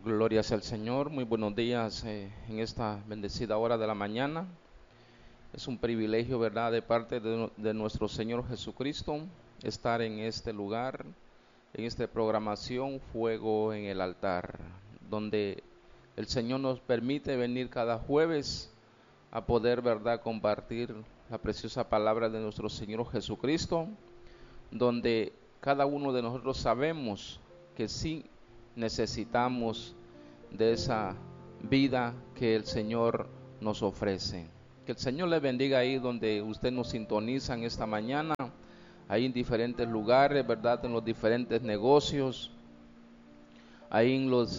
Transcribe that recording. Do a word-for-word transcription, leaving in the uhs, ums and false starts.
Gloria sea al Señor, muy buenos días eh, en esta bendecida hora de la mañana. Es un privilegio, ¿verdad?, de parte de, de nuestro Señor Jesucristo estar en este lugar, en esta programación Fuego en el Altar, donde el Señor nos permite venir cada jueves a poder, ¿verdad?, compartir la preciosa palabra de nuestro Señor Jesucristo, donde cada uno de nosotros sabemos que sí necesitamos de esa vida que el Señor nos ofrece. Que el Señor le bendiga ahí donde usted nos sintoniza en esta mañana, ahí en diferentes lugares, ¿verdad?, en los diferentes negocios, ahí en los